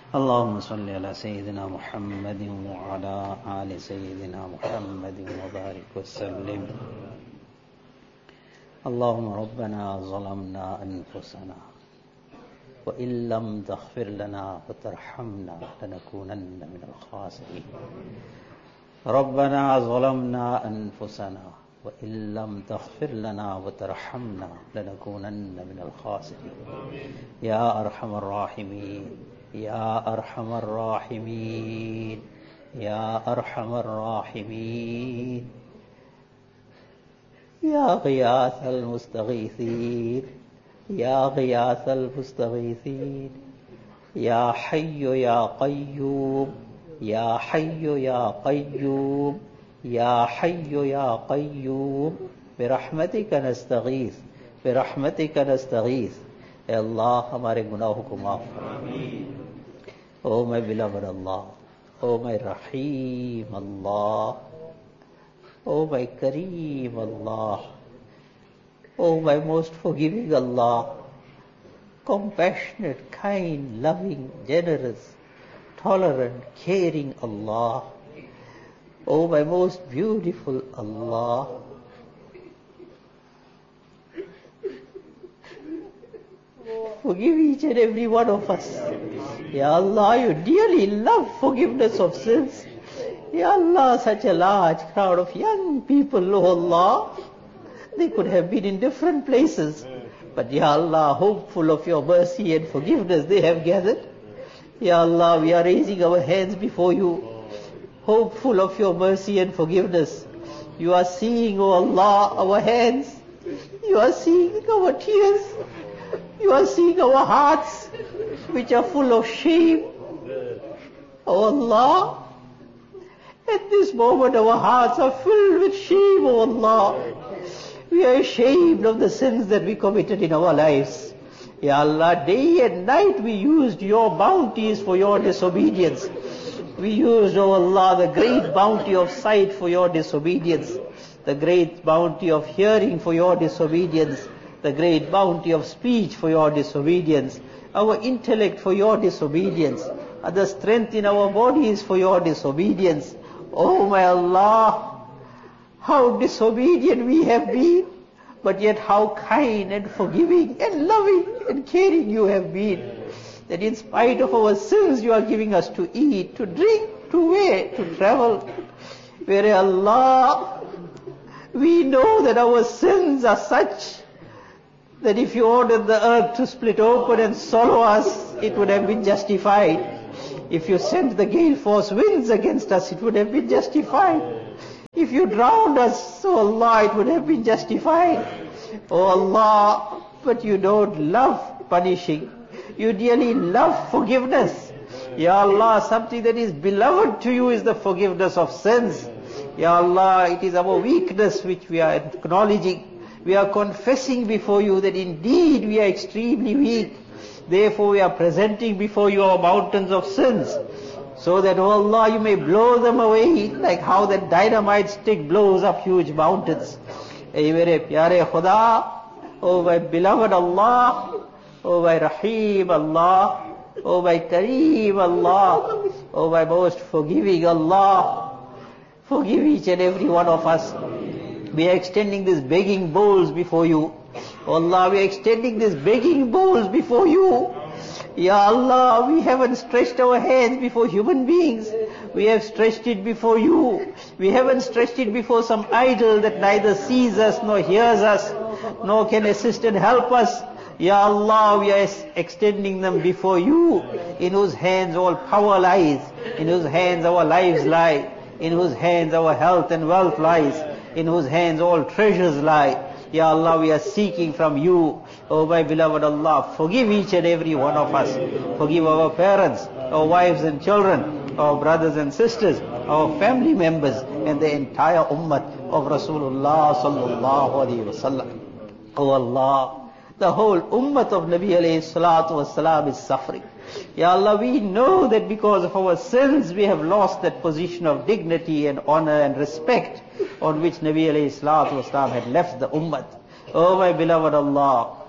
اللهم صل على سيدنا محمد وعلى آل سيدنا محمد وبارك وسلم. اللهم ربنا ظلمنا أنفسنا وإن لم تغفر لنا وترحمنا لنكونن من الخاسرين. ربنا ظلمنا أنفسنا وإن لم تغفر لنا وترحمنا لنكونن من الخاسرين. يا أرحم الراحمين، يا أرحم الراحمين، يا أرحم الراحمين، يا غياث المستغيثين، يا غياث المستغيثين، يا حي يا قيوم، يا حي يا قيوم، يا حي يا قيوم، برحمتك نستغيث، برحمتك نستغيث. اے اللہ ہمارے گناہوں کو معاف فرما. Oh my beloved Allah, oh my Rahim Allah, oh my Kareem Allah, oh my most forgiving Allah, compassionate, kind, loving, generous, tolerant, caring Allah, oh my most beautiful Allah. Forgive each and every one of us. Ya Allah, you dearly love forgiveness of sins. Ya Allah, such a large crowd of young people, oh Allah, they could have been in different places. But Ya Allah, hopeful of your mercy and forgiveness, they have gathered. Ya Allah, we are raising our hands before you, hopeful of your mercy and forgiveness. You are seeing, oh Allah, our hands. You are seeing our tears. You are seeing our hearts, which are full of shame. Oh Allah, at this moment our hearts are filled with shame, oh Allah. We are ashamed of the sins that we committed in our lives. Ya Allah, day and night we used your bounties for your disobedience. We used, oh Allah, the great bounty of sight for your disobedience, the great bounty of hearing for your disobedience, the great bounty of speech for your disobedience, our intellect for your disobedience, and the strength in our bodies for your disobedience. Oh my Allah, how disobedient we have been, but yet how kind and forgiving and loving and caring you have been. That in spite of our sins you are giving us to eat, to drink, to wear, to travel. Where Allah, we know that our sins are such that if you ordered the earth to split open and swallow us, it would have been justified. If you sent the gale force winds against us, it would have been justified. If you drowned us, oh Allah, it would have been justified. Oh Allah, but you don't love punishing. You dearly love forgiveness. Ya Allah, something that is beloved to you is the forgiveness of sins. Ya Allah, it is our weakness which we are acknowledging. We are confessing before you that indeed we are extremely weak. Therefore we are presenting before you our mountains of sins, so that, oh Allah, you may blow them away like how that dynamite stick blows up huge mountains. Ey mere pyare Khuda, oh my beloved Allah, oh my Rahim Allah, oh my Kareem Allah, oh my most forgiving Allah, forgive each and every one of us. We are extending these begging bowls before you. Oh Allah, we are extending these begging bowls before you. Ya Allah, we haven't stretched our hands before human beings. We have stretched it before you. We haven't stretched it before some idol that neither sees us nor hears us, nor can assist and help us. Ya Allah, we are extending them before you, in whose hands all power lies, in whose hands our lives lie, in whose hands our health and wealth lies, in whose hands all treasures lie. Ya Allah, we are seeking from you, oh my beloved Allah, forgive each and every one of us. Forgive our parents, our wives and children, our brothers and sisters, our family members, and the entire ummah of Rasulullah sallallahu alaihi wasallam. Oh Allah, the whole ummah of Nabi alayhi salatu wasalam is suffering. Ya Allah, we know that because of our sins we have lost that position of dignity and honor and respect on which Nabi alayhi salatu wasalam had left the ummah. Oh my beloved Allah,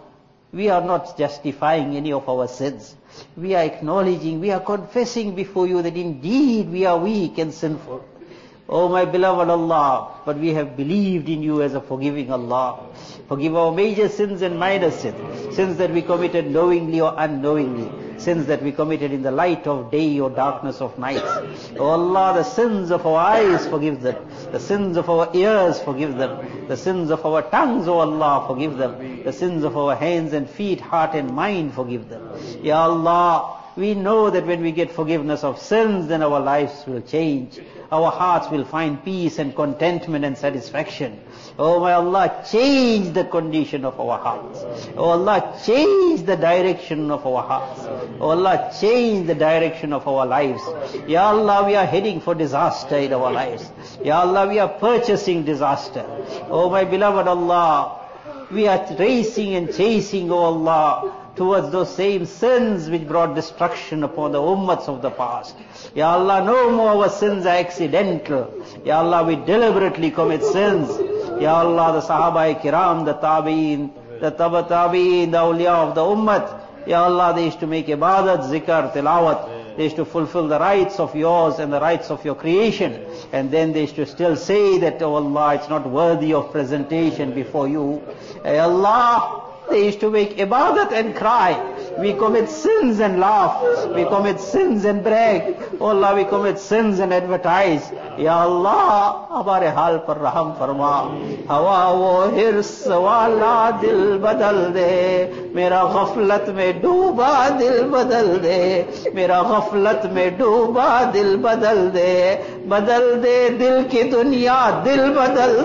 We are not justifying any of our sins. We are acknowledging, we are confessing before you that indeed we are weak and sinful. Oh my beloved Allah, but we have believed in you as a forgiving Allah. Forgive our major sins and minor sins, sins that we committed knowingly or unknowingly, sins that we committed in the light of day or darkness of night. Oh Allah, the sins of our eyes, forgive them. The sins of our ears, forgive them. The sins of our tongues, oh Allah, forgive them. The sins of our hands and feet, heart and mind, forgive them. Ya Allah, we know that when we get forgiveness of sins, then our lives will change. Our hearts will find peace and contentment and satisfaction. Oh my Allah, change the condition of our hearts. Oh Allah, change the direction of our hearts. Oh Allah, change the direction of our lives. Ya Allah, we are heading for disaster in our lives. Ya Allah, we are purchasing disaster. Oh my beloved Allah, we are racing and chasing, oh Allah, towards those same sins which brought destruction upon the ummats of the past. Ya Allah, no more our sins are accidental. Ya Allah, we deliberately commit sins. Ya Allah, the Sahaba Kiram, the Tabi'in, the Taba Tabi'in, the awliya of the ummat, Ya Allah, they used to make ibadat, zikr, tilawat. They used to fulfill the rights of yours and the rights of your creation. And then they used to still say that, oh Allah, it's not worthy of presentation before you. Hey Allah, they used to make ibadat and cry. We commit sins and laugh. We commit sins and brag. Oh Allah, we commit sins and advertise. Ya Allah, हमारे हाल पर रहम फरमा. हवा वो हिर्स वाला दिल बदल दे. मेरा गफलत में डूबा दिल बदल दे. मेरा गफलत में डूबा दिल बदल दे. बदल दे दिल की दुनिया, दिल बदल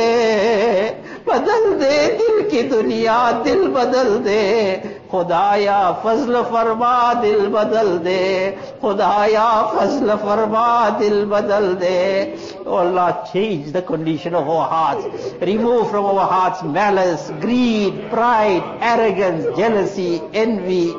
दे. बदल दे दिल की दुनिया, दिल बदल दे. खुदाया फजल फरमा, दिल बदल दे. खुदाया फजल फरमा, दिल बदल दे. Oh Allah, change the condition of our hearts. Remove from our hearts malice, greed, pride, arrogance, jealousy, envy.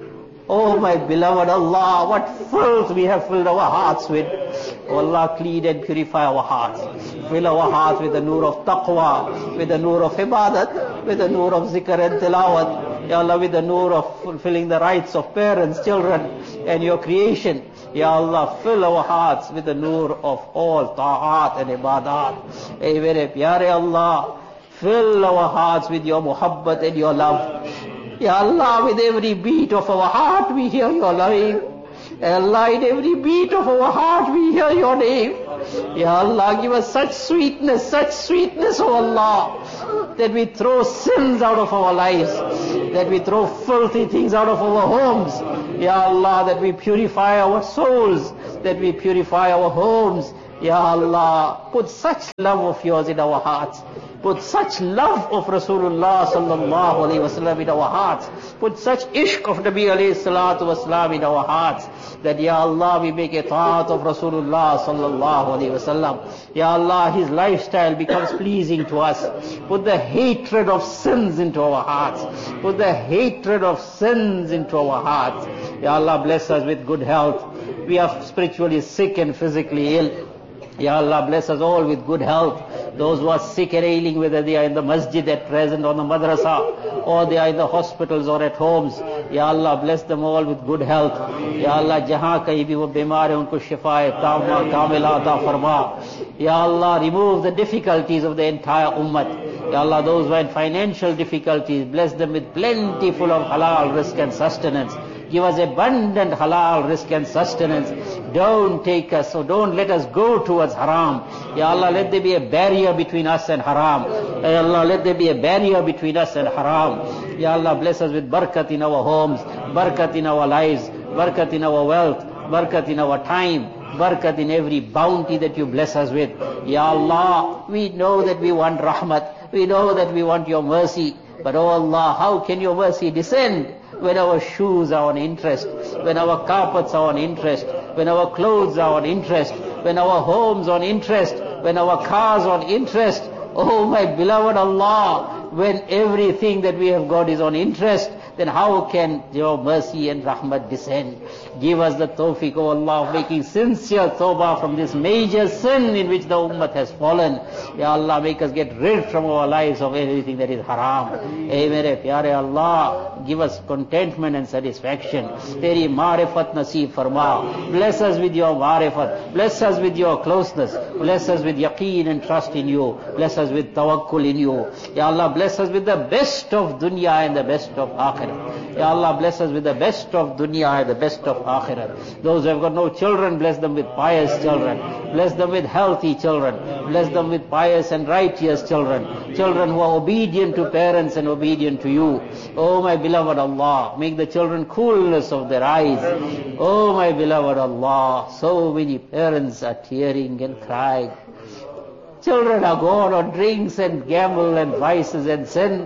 Oh my beloved Allah, what filth we have filled our hearts with. Oh Allah, clean and purify our hearts. Fill our hearts with the nur of taqwa, with the nur of ibadat, with the nur of zikr and tilawat. Ya Allah, with the nur of fulfilling the rights of parents, children, and your creation. Ya Allah, fill our hearts with the nur of all ta'at and ibadat. Hey, very pyare Allah, fill our hearts with your muhabbat and your love. Ya Allah, with every beat of our heart we hear your name. Ya Allah, in every beat of our heart we hear your name. Ya Allah, give us such sweetness, oh Allah, that we throw sins out of our lives, that we throw filthy things out of our homes. Ya Allah, that we purify our souls, that we purify our homes. Ya Allah, put such love of yours in our hearts. Put such love of Rasulullah sallallahu alayhi wa sallam in our hearts. Put such ishq of Nabi alayhi salatu wasalam in our hearts. That Ya Allah, we make a ta'at of Rasulullah sallallahu alayhi wa sallam. Ya Allah, his lifestyle becomes pleasing to us. Put the hatred of sins into our hearts. Put the hatred of sins into our hearts. Ya Allah, bless us with good health. We are spiritually sick and physically ill. Ya Allah, bless us all with good health. Those who are sick and ailing, whether they are in the masjid at present or the madrasa, or they are in the hospitals or at homes, Ya Allah, bless them all with good health. Ya Allah, jahan kahin bhi wo bimar hai, unko shifa tamma kamila ata farma. Ya Allah, remove the difficulties of the entire ummah. Ya Allah, those who are in financial difficulties, bless them with plentiful of halal rizq and sustenance. Give us abundant halal rizq and sustenance. Don't take us, or don't let us go towards haram. Ya Allah, let there be a barrier between us and haram. Ya Allah, let there be a barrier between us and haram. Ya Allah, bless us with barakat in our homes, barakat in our lives, barakat in our wealth, barakat in our time, barakat in every bounty that you bless us with. Ya Allah, we know that we want rahmat. We know that we want your mercy. But oh Allah, how can your mercy descend when our shoes are on interest, when our carpets are on interest, when our clothes are on interest, when our homes are on interest, when our cars are on interest? Oh my beloved Allah, when everything that we have got is on interest, then how can your mercy and rahmat descend? Give us the tawfiq, O Allah, of making sincere tawbah from this major sin in which the ummah has fallen. Ya Allah, make us get rid from our lives of everything that is haram. Hey mere pyare Allah, give us contentment and satisfaction. Teri marifat naseeb farma. Bless us with your marifat. Bless us with your closeness. Bless us with yaqeen and trust in you. Bless us with tawakkul in you. Ya Allah, bless us with the best of dunya and the best of akhirah. Ya Allah, bless us with the best of dunya and the best of akhirah. Those who have got no children, bless them with pious children. Bless them with healthy children. Bless them with pious and righteous children. Children who are obedient to parents and obedient to you. Oh my beloved Allah, make the children coolness of their eyes. Oh my beloved Allah, so many parents are tearing and crying. Children are gone on drinks and gamble and vices and sin.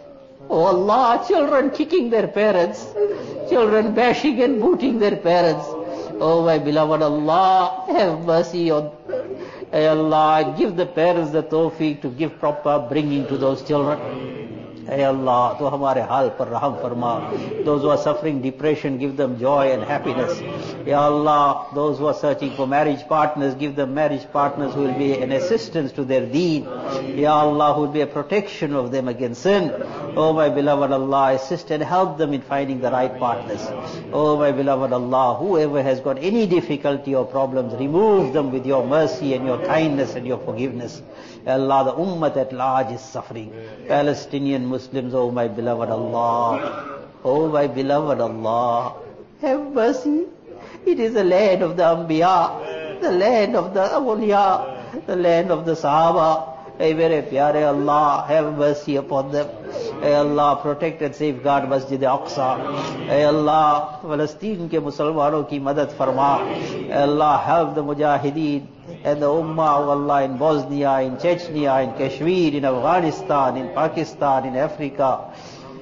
Oh Allah, children kicking their parents, children bashing and booting their parents. Oh my beloved Allah, have mercy on them. Hey Allah, give the parents the tawfiq to give proper bringing to those children. Hey Allah, to hamare hal par raham farma. Those who are suffering depression, give them joy and happiness. Ya Allah, those who are searching for marriage partners, give them marriage partners who will be an assistance to their deen. Ya Allah, who will be a protection of them against sin. Oh my beloved Allah, assist and help them in finding the right partners. Oh my beloved Allah, whoever has got any difficulty or problems, remove them with your mercy and your kindness and your forgiveness. Allah, the ummah at large is suffering. Palestinian Muslims, oh my beloved Allah, oh my beloved Allah, have mercy. It is the land of the Anbiya, the land of the Awliya, the land of the Sahaba. Hey mere pyare Allah, have mercy upon them. Hey Allah, protect and safeguard Masjid Aqsa. Hey Allah, Palestine ke Muslimanon ki madad farma. Hey Allah, help the Mujahideen and the Ummah of Allah in Bosnia, in Chechnya, in Kashmir, in Afghanistan, in Pakistan, in Africa,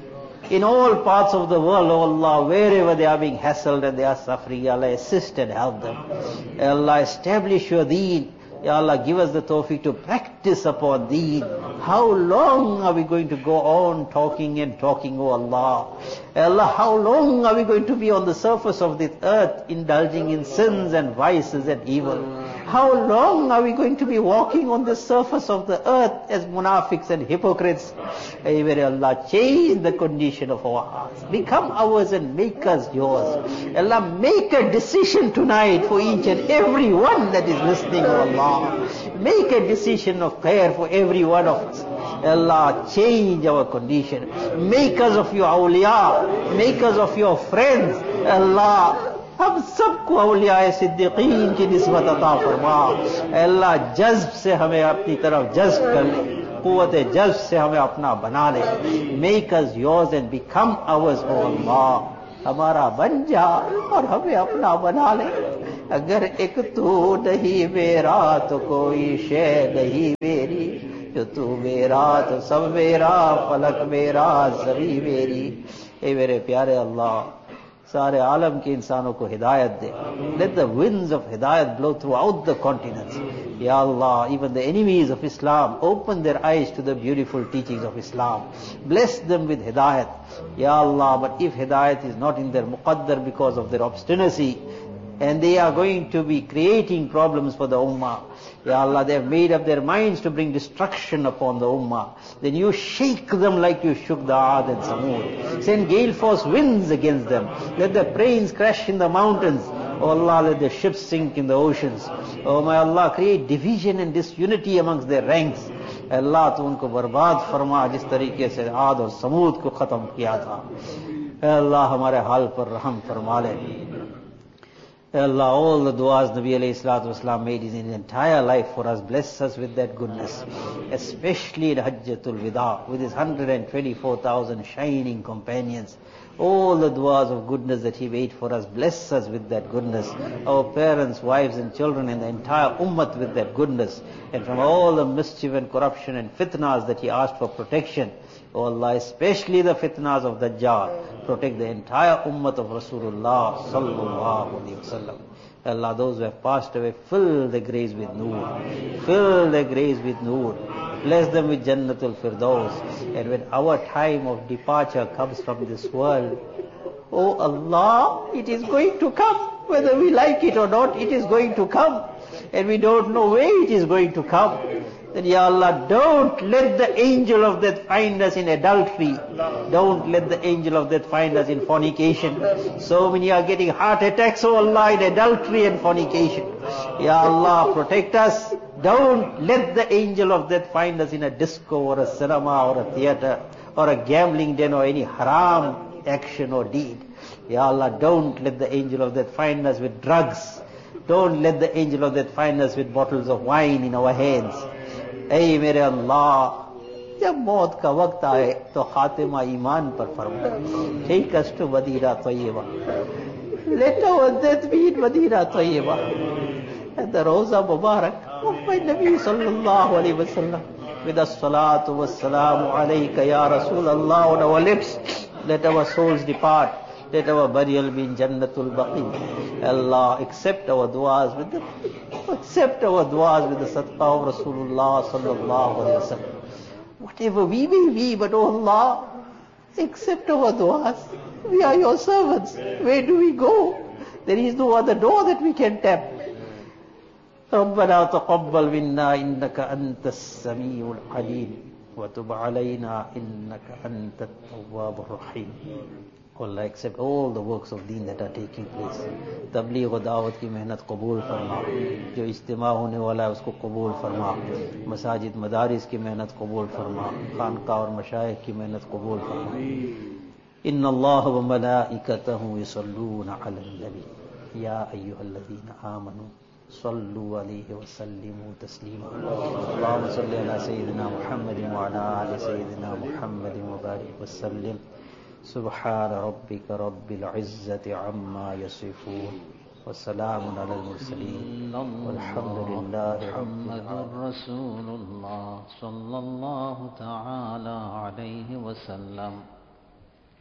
in all parts of the world, oh Allah, wherever they are being hassled and they are suffering, Allah, assist and help them. Allah, establish your deen. Ya Allah, give us the tawfiq to practice upon deen. How long are we going to go on talking and talking, oh Allah? Allah, how long are we going to be on the surface of this earth indulging in sins and vices and evil? How long are we going to be walking on the surface of the earth as munafiqs and hypocrites? Hey, very Allah, change the condition of our hearts. Become ours and make us yours. Allah, make a decision tonight for each and every one that is listening, oh Allah. Make a decision of prayer for every one of us. Allah, change our condition. Make us of your awliya. Make us of your friends. Allah, हम सबको औलियाए सिद्दीकीन की निस्बत अता फरमा. अल्लाह जज्ब से हमें अपनी तरफ जज्ब कर ले, कुव्वत जज्ब से हमें अपना बना ले. Make us yours and become ours, O Allah. हमारा बन जा और हमें अपना बना ले. अगर एक तू नहीं मेरा तो कोई शे नहीं मेरी, जो तू मेरा तो सब मेरा, फलक मेरा ज़मीन मेरी. ए मेरे प्यारे अल्लाह, सारे आलम के इंसानों को हिदायत दे. Let the winds of hidayat blow throughout the continents. Ya Allah, even the enemies of Islam, open their eyes to the beautiful teachings of Islam. Bless them with hidayat. Ya Allah, but if hidayat is not in their muqaddar because of their obstinacy, and they are going to be creating problems for the ummah, Ya Allah, they have made up their minds to bring destruction upon the ummah, then you shake them like you shook the Aad and Samud. Send gale force winds against them. Let the planes crash in the mountains. Oh Allah, let the ships sink in the oceans. Oh my Allah, create division and disunity amongst their ranks. Allah, tu unko barbad farma jis tarike se Aad aur Samud ko khatam kiya tha. Allah, hamare hal par raham farma le. Allah, all the du'as Nabi alayhi salatu wasalam made in his entire life for us, bless us with that goodness, especially in Hajjatul Wida with his 124,000 shining companions. All the du'as of goodness that he made for us, bless us with that goodness. Our parents, wives and children and the entire ummah with that goodness. And from all the mischief and corruption and fitnas that he asked for protection. Oh Allah, especially the fitnas of Dajjal, protect the entire ummah of Rasulullah sallallahu alaihi wasallam. Allah, those who have passed away, fill their graves with noor. Fill their graves with noor. Bless them with Jannatul Firdaus. And when our time of departure comes from this world, oh Allah, it is going to come. Whether we like it or not, it is going to come. And we don't know where it is going to come. Then, Ya Allah, don't let the angel of death find us in adultery. Don't let the angel of death find us in fornication. So many are getting heart attacks, oh Allah, in adultery and fornication. Ya Allah, protect us. Don't let the angel of death find us in a disco or a cinema or a theater or a gambling den or any haram action or deed. Ya Allah, don't let the angel of death find us with drugs. Don't let the angel of death find us with bottles of wine in our hands. Hey, मेरे अल्लाह, जब मौत का वक्त आए तो खातिमा ईमान पर फरमा. Take us to Madina Tayyiba. Let our death be in Madina Tayyiba. And the Roza Mubarak of my Nabi sallallahu alayhi wa sallam, with the salatu wa salamu alayka ya Rasulallah on our lips. Let our souls depart. Let our burial be in Jannatul Baqi. Allah, accept our du'as with the sadaqah of Rasulullah sallallahu alayhi wa sallam. Whatever we may be, but oh Allah, accept our du'as. We are your servants. Where do we go? There is no other door that we can tap. ربنا تقبل منا إنك أنت السميع العليم وتب علينا إنك أنت التواب الرحيم. Allah, accept all the works of deen that are taking place. तबलीग और दावत की मेहनत कबूल फरमा. जो इज्तिमा होने वाला है उसको कबूल फरमा. मसाजिद मदारिस की मेहनत कबूल फरमा. खानकाह और मशाइख की मेहनत कबूल फरमा. इन्ना अल्लाह व मलाइकतहु युसल्लूना अलन नबी या अय्युहल्लज़ीना आमनू सल्लु अलैहि व सल्लिमू तस्लीमा. अल्लाहुम्मा सल्लि अला सय्यिदिना मुहम्मदिन व अला आलि सय्यिदिना मुहम्मदिन व बारिक व सल्लिम. सुब्हान रब्बिका रब्बिल इज्जति अम्मा यसिफून व सलामुन अलल मुरसलीन वल्हम्दुलिल्लाहि रब्बिल आलमीन. रसूलुल्लाह सल्लल्लाहु तआला अलैहि वसल्लम.